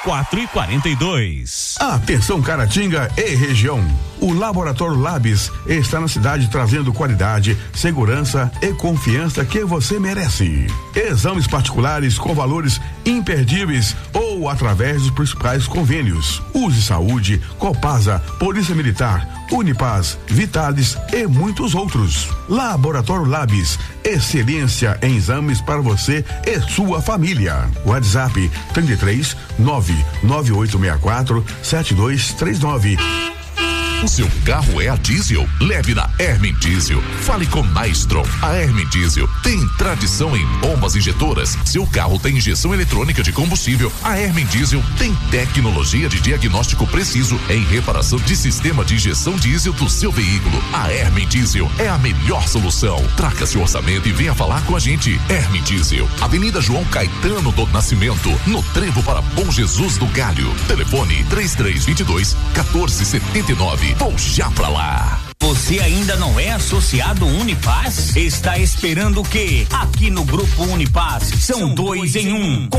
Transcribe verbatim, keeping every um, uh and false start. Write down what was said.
quatro e quarenta e dois. Atenção Caratinga e região. O Laboratório Labs está na cidade trazendo qualidade, segurança e confiança que você merece. Exames particulares com valores imperdíveis ou através dos principais convênios. Use Saúde, Copasa, Polícia Militar, Unipaz, Vitalis e muitos outros. Laboratório Labs, excelência em exames para você e sua família. WhatsApp trinta e três nove nove oito seis quatro sete dois três nove. O seu carro é a diesel? Leve na Hermen Diesel. Fale com Maestro. A Hermen Diesel tem tradição em bombas injetoras. Seu carro tem injeção eletrônica de combustível. A Hermen Diesel tem tecnologia de diagnóstico preciso em reparação de sistema de injeção diesel do seu veículo. A Hermen Diesel é a melhor solução. Traga seu orçamento e venha falar com a gente. Hermen Diesel, Avenida João Caetano do Nascimento, no Trevo para Bom Jesus do Galho. Telefone três três dois dois, um quatro sete nove. Vou já pra lá. Você ainda não é associado Unipaz? Está esperando o quê? Aqui no Grupo Unipaz são dois em um.